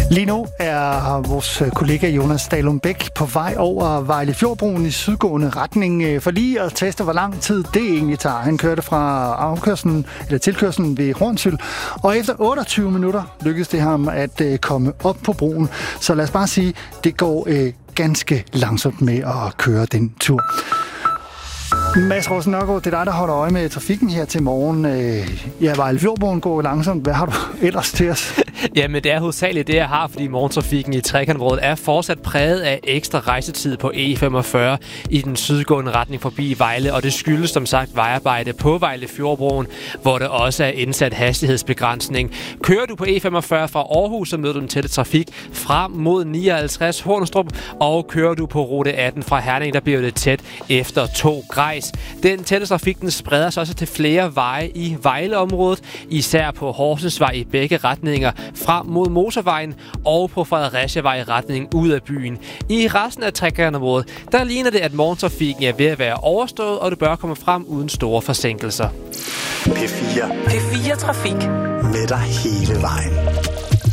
Lige nu er vores kollega Jonas Dalum Bæk på vej over Vejle Fjordbroen i sydgående retning for lige at teste, hvor lang tid det egentlig tager. Han kørte fra tilkørslen ved Hornsyld, og efter 28 minutter lykkedes det ham at komme op på broen. Så lad os bare sige, det går ganske langsomt med at køre den tur. Mads Rosen Nørgaard, det er dig, der holder øje med trafikken her til morgen. Vejle Fjordbroen går langsomt. Hvad har du ellers til os? Jamen, det er hovedsageligt det, jeg har, fordi morgentrafikken i Trekantområdet er fortsat præget af ekstra rejsetid på E45 i den sydgående retning forbi Vejle, og det skyldes som sagt vejarbejde på Vejle Fjordbroen, hvor der også er indsat hastighedsbegrænsning. Kører du på E45 fra Aarhus, så møder du den tætte trafik frem mod 59 Hornestrup, og kører du på rute 18 fra Herning, der bliver det tæt efter 2 Grejs. Den tætte trafik, den spreder sig også til flere veje i Vejleområdet, især på Horsensvej i begge retninger, frem mod motorvejen og på Fredericia-vej i retning ud af byen. I resten af Trekantområdet, der ligner det, at morgentrafikken er ved at være overstået, og det bør komme frem uden store forsinkelser. P4 Trafik. Med dig hele vejen.